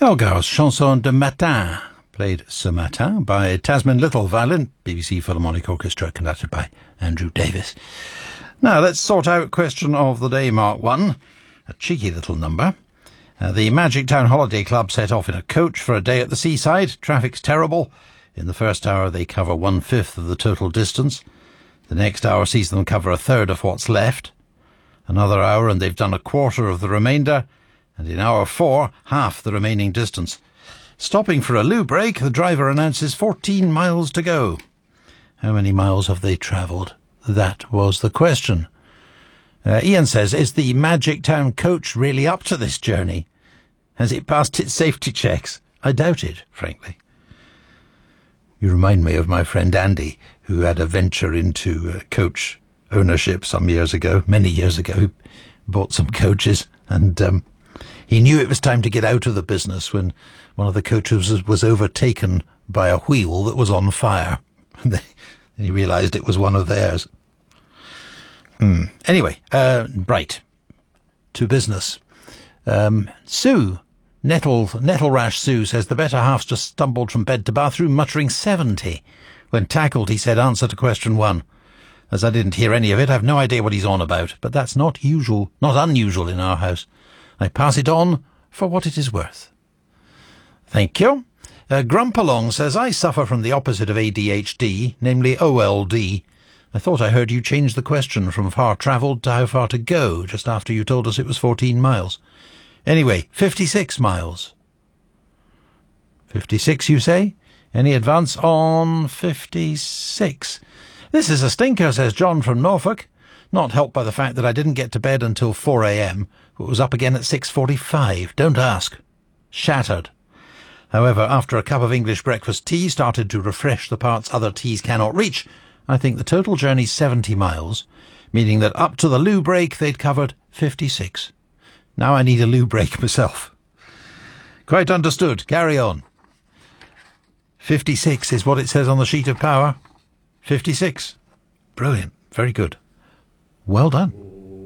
Elgar's Chanson de Matin, played ce matin by Tasman Little Violin, BBC Philharmonic Orchestra, conducted by Andrew Davis. Now, let's sort out question of the day, Mark 1. A cheeky little number. The Magic Town Holiday Club set off in a coach for a day at the seaside. Traffic's terrible. In the first hour, they cover 1/5 of the total distance. The next hour sees them cover 1/3 of what's left. Another hour and they've done 1/4 of the remainder. And in hour 4, half the remaining distance. Stopping for a loo break, the driver announces 14 miles to go. How many miles have they travelled? That was the question. Ian says, is the Magic Town coach really up to this journey? Has it passed its safety checks? I doubt it, frankly. You remind me of my friend Andy, who had a venture into coach ownership some years ago, many years ago. He bought some coaches and he knew it was time to get out of the business when one of the coaches was overtaken by a wheel that was on fire. And he realised it was one of theirs. Anyway, right. To business. Sue, Nettle Rash Sue, says the better half's just stumbled from bed to bathroom muttering 70. When tackled, he said answer to question 1. As I didn't hear any of it, I've no idea what he's on about, but that's not unusual in our house. I pass it on for what it is worth. Thank you. Grumpalong says, I suffer from the opposite of ADHD, namely OLD. I thought I heard you change the question from far travelled to how far to go, just after you told us it was 14 miles. Anyway, 56 miles. 56, you say? Any advance on 56? This is a stinker, says John from Norfolk. Not helped by the fact that I didn't get to bed until 4 a.m, but was up again at 6:45. Don't ask. Shattered. However, after a cup of English breakfast tea started to refresh the parts other teas cannot reach, I think the total journey's 70 miles, meaning that up to the loo break they'd covered 56. Now I need a loo break myself. Quite understood. Carry on. 56 is what it says on the sheet of power. 56. Brilliant. Very good. Well done.